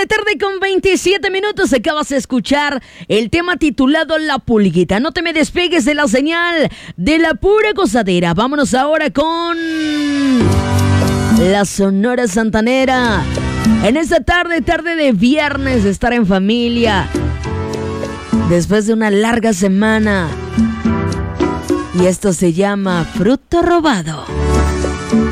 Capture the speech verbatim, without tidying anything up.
tarde con veintisiete minutos. Acabas de escuchar el tema titulado La Pulguita. No te me despegues de la señal de la pura gozadera. Vámonos ahora con la Sonora Santanera. En esta tarde, tarde de viernes, estar en familia después de una larga semana. Y esto se llama Fruto Robado.